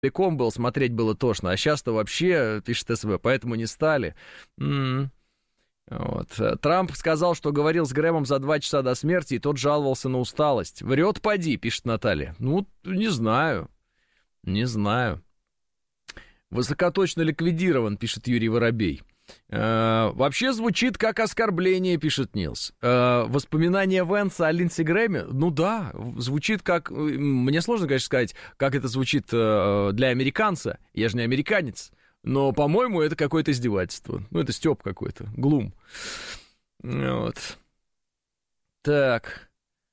целиком был, смотреть было тошно, а сейчас-то вообще, пишет СВ, поэтому не стали. Вот. Трамп сказал, что говорил с Грэмом за 2 часа до смерти, и тот жаловался на усталость. Врет, поди, пишет Наталья. Ну, не знаю. Высокоточно ликвидирован, пишет Юрий Воробей. Вообще звучит как оскорбление, пишет Нилс. Воспоминания Венса о Линдси Грэме, ну да, звучит как... Мне сложно, конечно, сказать, как это звучит для американца. Я же не американец. Но, по-моему, это какое-то издевательство. Ну, это стёб какой-то, глум. Вот. Так.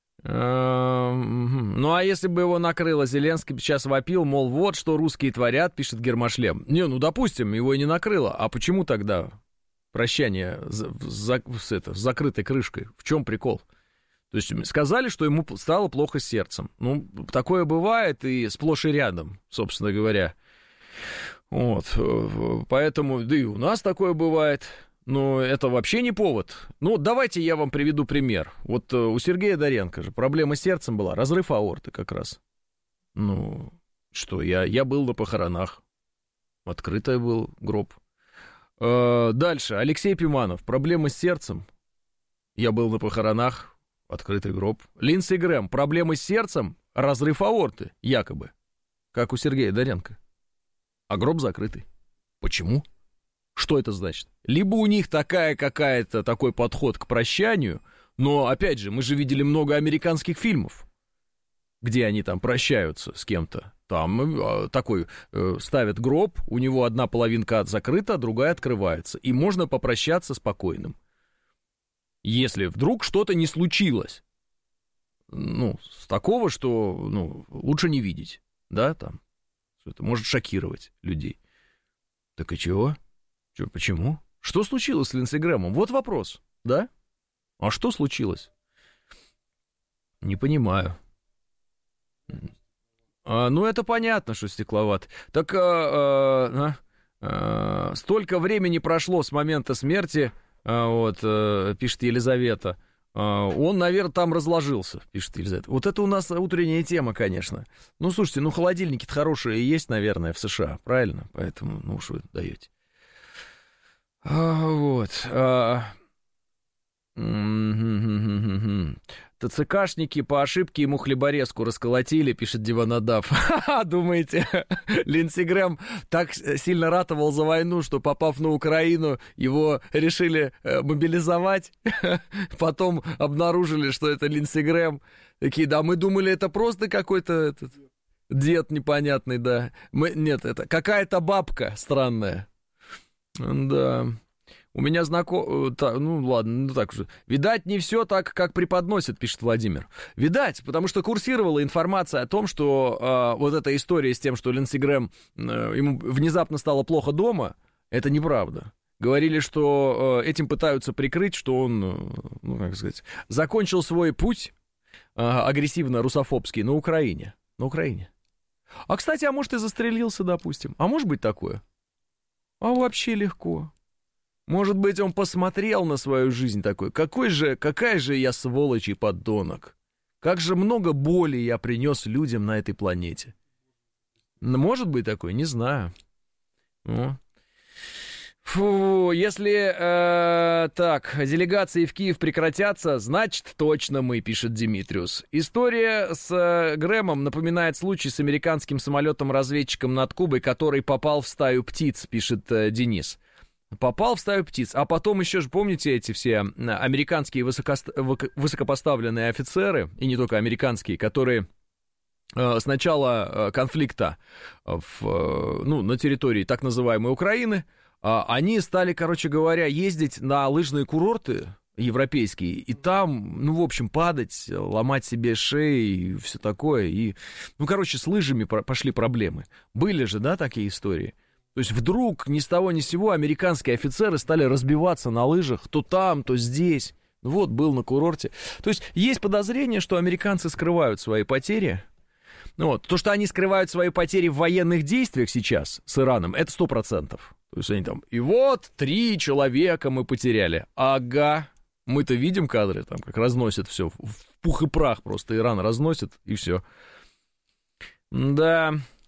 Ну, а если бы его накрыло, Зеленский сейчас вопил, мол, вот что русские творят, пишет Гермошлем. Не, ну, допустим, его и не накрыло. А почему тогда прощание с закрытой крышкой? В чем прикол? То есть сказали, что ему стало плохо с сердцем. Ну, такое бывает и сплошь и рядом, собственно говоря. Вот, поэтому, да и у нас такое бывает, но это вообще не повод. Ну, давайте я вам приведу пример. Вот у Сергея Доренко же проблема с сердцем была, разрыв аорты как раз. Ну, что, я был на похоронах, открытый был гроб. Дальше, Алексей Пиманов, проблема с сердцем, я был на похоронах, открытый гроб. Линдси Грэм, проблемы с сердцем, разрыв аорты, якобы, как у Сергея Доренко. А гроб закрытый. Почему? Что это значит? Либо у них такой подход к прощанию, но, опять же, мы же видели много американских фильмов, где они там прощаются с кем-то. Там такой ставят гроб, у него одна половинка закрыта, другая открывается, и можно попрощаться с покойным. Если вдруг что-то не случилось, ну, с такого, что, ну, лучше не видеть, да, там. Это может шокировать людей. Так и чего? Почему? Что случилось с Линдси Грэмом? Вот вопрос, да? А что случилось? Не понимаю. Ну, это понятно, что стекловат. Так столько времени прошло с момента смерти, пишет Елизавета. Он, наверное, там разложился, пишет Елизавета. Вот это у нас утренняя тема, конечно. Ну, слушайте, ну, холодильники-то хорошие есть, наверное, в США, правильно? Поэтому, ну, уж вы даете. ТЦКшники по ошибке ему хлеборезку расколотили, пишет Диванадав. Думаете, Линдси Грэм так сильно ратовал за войну, что, попав на Украину, его решили мобилизовать? Потом обнаружили, что это Линдси Грэм. Такие, да, мы думали, это просто какой-то дед непонятный, да. Нет, это какая-то бабка странная. Да... У меня ну ладно, ну так уже. Видать, не все так, как преподносят, пишет Владимир. Видать, потому что курсировала информация о том, что вот эта история с тем, что Линдси Грэм, ему внезапно стало плохо дома, это неправда. Говорили, что этим пытаются прикрыть, что он, ну как сказать, закончил свой путь агрессивно-русофобский на Украине. На Украине. А, кстати, а может и застрелился, допустим. А может быть такое? А вообще легко. Может быть, он посмотрел на свою жизнь такой, какая же я сволочь и подонок. Как же много боли я принес людям на этой планете. Может быть такое, не знаю. Фу, если делегации в Киев прекратятся, значит точно мы, пишет Димитриус. История с Грэмом напоминает случай с американским самолетом-разведчиком над Кубой, который попал в стаю птиц, пишет Денис. Попал в стаю птиц, а потом еще же, помните, эти все американские высокопоставленные офицеры, и не только американские, которые с начала конфликта на территории так называемой Украины, они стали, короче говоря, ездить на лыжные курорты европейские, и там, ну, в общем, падать, ломать себе шеи и все такое, и, ну, короче, с лыжами пошли проблемы. Были же, да, такие истории? То есть вдруг ни с того ни с сего американские офицеры стали разбиваться на лыжах то там, то здесь. Вот, был на курорте. То есть есть подозрение, что американцы скрывают свои потери. Вот. То, что они скрывают свои потери в военных действиях сейчас с Ираном, это 100%. То есть они там, и вот 3 человека мы потеряли. Ага, мы-то видим кадры, там, как разносят все в пух и прах просто. Иран разносит, и все. Да...